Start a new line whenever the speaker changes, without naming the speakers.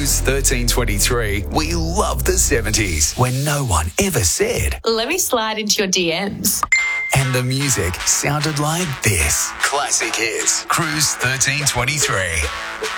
Cruise 1323, we love the 70s when no one ever said,
Let me slide into your DMs.
and the music sounded like this. Classic hits. Cruise 1323.